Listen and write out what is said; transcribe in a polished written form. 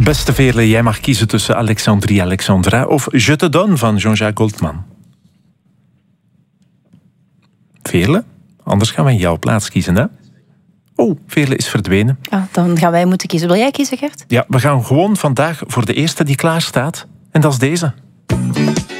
Beste Veerle, jij mag kiezen tussen Alexandrie Alexandra of Je te donne van Jean-Jacques Goldman. Veerle, anders gaan we in jouw plaats kiezen, hè? Oh, Veerle is verdwenen. Ah, dan gaan wij moeten kiezen. Wil jij kiezen, Gert? Ja, we gaan gewoon vandaag voor de eerste die klaar staat. En dat is deze.